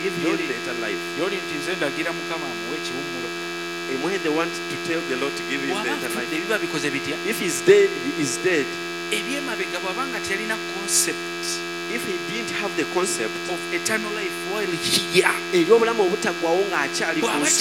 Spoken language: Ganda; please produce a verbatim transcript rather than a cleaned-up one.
give you Yoli- the eternal life. yoli nti nze ndagira mukama amuwe ekiwummulo And when they want to tell the Lord to give him the bw'aba eternal afudde life, biba bikoze bitya if he's dead, he is dead. ebyemabega bw'abanga teyalina concept If he didn't have the concept of eternal life while here ery'obulamu obutaggwawo ng'akyali ku bw'aba nsi,